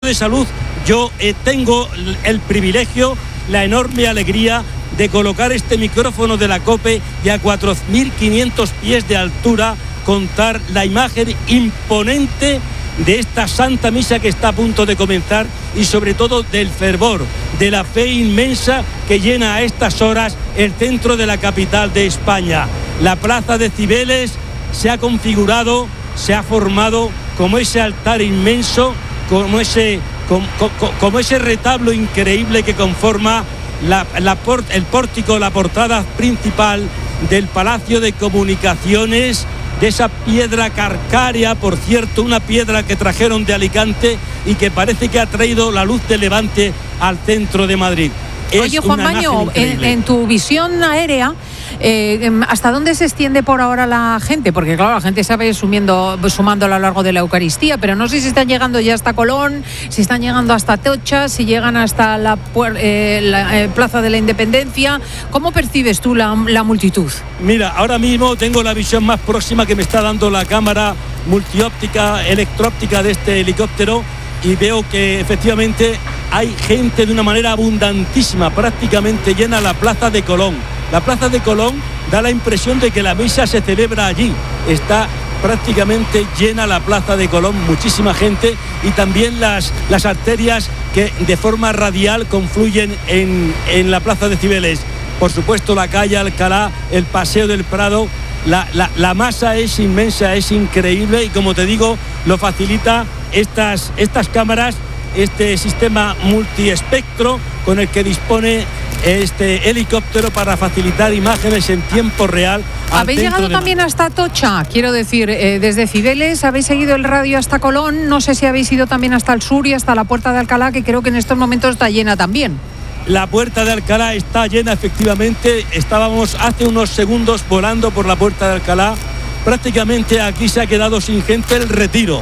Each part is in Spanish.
de salud, yo tengo el privilegio, la enorme alegría de colocar este micrófono de la COPE y a 4.500 pies de altura contar la imagen imponente de esta Santa Misa que está a punto de comenzar y sobre todo del fervor, de la fe inmensa que llena a estas horas el centro de la capital de España. La plaza de Cibeles se ha configurado, se ha formado como ese altar inmenso, como ese retablo increíble que conforma el pórtico, la portada principal del Palacio de Comunicaciones, de esa piedra calcárea, por cierto, una piedra que trajeron de Alicante y que parece que ha traído la luz de Levante al centro de Madrid. Oye, Juan Maño, en tu visión aérea, ¿hasta dónde se extiende por ahora la gente? Porque claro, la gente se va sumando a lo largo de la Eucaristía, pero no sé si están llegando ya hasta Colón, si están llegando hasta Atocha, si llegan hasta la Plaza de la Independencia. ¿Cómo percibes tú la multitud? Mira, ahora mismo tengo la visión más próxima que me está dando la cámara multióptica, electróptica de este helicóptero, y veo que efectivamente hay gente de una manera abundantísima, prácticamente llena la Plaza de Colón. La Plaza de Colón da la impresión de que la misa se celebra allí. Está prácticamente llena la Plaza de Colón, muchísima gente, y también las arterias que de forma radial confluyen en la Plaza de Cibeles. Por supuesto, la calle Alcalá, el Paseo del Prado. La masa es inmensa, es increíble, y como te digo, lo facilita estas cámaras, este sistema multiespectro con el que dispone este helicóptero para facilitar imágenes en tiempo real. ¿Habéis llegado también hasta Atocha? Quiero decir, desde Cibeles habéis seguido el radio hasta Colón, no sé si habéis ido también hasta el sur y hasta la Puerta de Alcalá, que creo que en estos momentos está llena también. La Puerta de Alcalá está llena, efectivamente. Estábamos hace unos segundos volando por la Puerta de Alcalá. Prácticamente aquí se ha quedado sin gente el Retiro,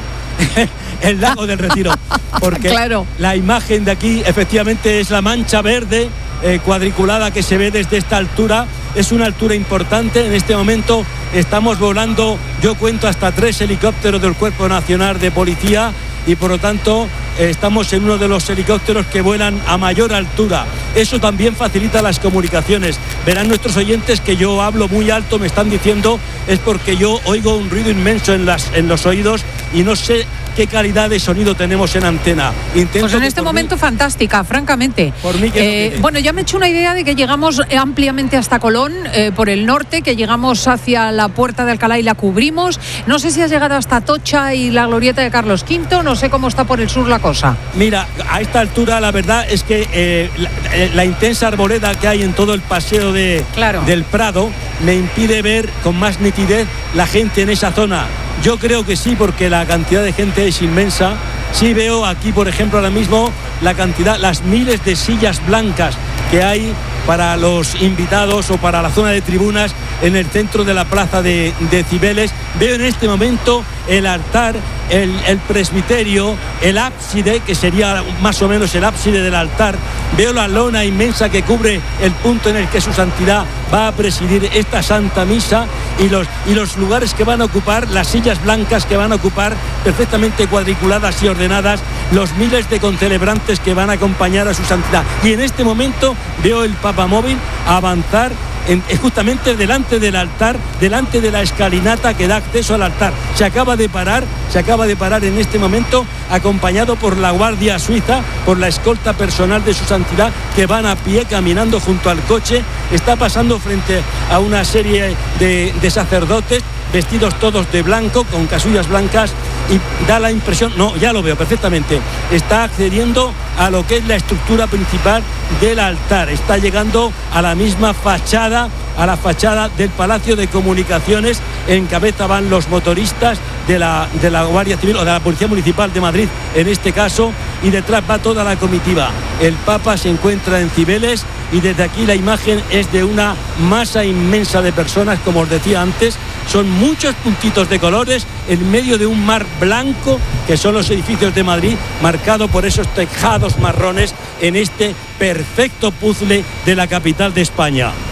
el lago del Retiro, porque claro, la imagen de aquí efectivamente es la mancha verde cuadriculada que se ve desde esta altura. Es una altura importante. En este momento estamos volando, yo cuento hasta 3 helicópteros del Cuerpo Nacional de Policía, y por lo tanto estamos en uno de los helicópteros que vuelan a mayor altura. Eso también facilita las comunicaciones. Verán nuestros oyentes que yo hablo muy alto, me están diciendo, es porque yo oigo un ruido inmenso en los oídos y no sé qué calidad de sonido tenemos en antena. Pues en este momento fantástica, francamente. Por mí bueno, ya me he hecho una idea de que llegamos ampliamente hasta Colón, por el norte, que llegamos hacia la Puerta de Alcalá y la cubrimos. No sé si has llegado hasta Atocha y la glorieta de Carlos V, no sé cómo está por el sur la cosa. Mira, a esta altura la verdad es que la intensa arboleda que hay en todo el paseo del Prado me impide ver con más nitidez la gente en esa zona. Yo creo que sí, porque la cantidad de gente es inmensa. Sí veo aquí, por ejemplo, ahora mismo las miles de sillas blancas que hay para los invitados o para la zona de tribunas en el centro de la plaza de Cibeles. Veo en este momento el altar, el presbiterio, el ábside, que sería más o menos el ábside del altar. Veo la lona inmensa que cubre el punto en el que su santidad va a presidir esta Santa Misa, y los lugares que van a ocupar, las sillas blancas que van a ocupar, perfectamente cuadriculadas y ordenadas, los miles de concelebrantes que van a acompañar a su santidad. Y en este momento veo el papamóvil avanzar justamente delante del altar, delante de la escalinata que da acceso al altar. Se acaba de parar en este momento, acompañado por la Guardia Suiza, por la escolta personal de su santidad, que van a pie caminando junto al coche. Está pasando frente a una serie de sacerdotes vestidos todos de blanco, con casullas blancas, y da la impresión, no, ya lo veo perfectamente, está accediendo a lo que es la estructura principal del altar, está llegando a la misma fachada, a la fachada del Palacio de Comunicaciones. En cabeza van los motoristas de la Guardia Civil o de la Policía Municipal de Madrid, en este caso, y detrás va toda la comitiva. El Papa se encuentra en Cibeles, y desde aquí la imagen es de una masa inmensa de personas, como os decía antes. Son muchos puntitos de colores en medio de un mar blanco, que son los edificios de Madrid, marcado por esos tejados marrones en este perfecto puzzle de la capital de España.